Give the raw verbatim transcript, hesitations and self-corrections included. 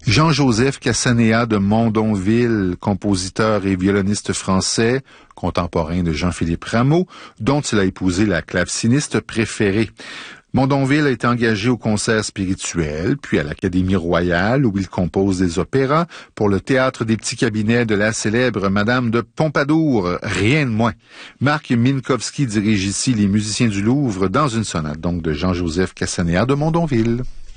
Jean-Joseph Cassanéas de Mondonville, compositeur et violoniste français, contemporain de Jean-Philippe Rameau, dont il a épousé la claveciniste préférée. Mondonville a été engagé au concert spirituel, puis à l'Académie royale, où il compose des opéras pour le théâtre des petits cabinets de la célèbre Madame de Pompadour, rien de moins. Marc Minkowski dirige ici les musiciens du Louvre dans une sonate donc de Jean-Joseph Cassanéas de Mondonville.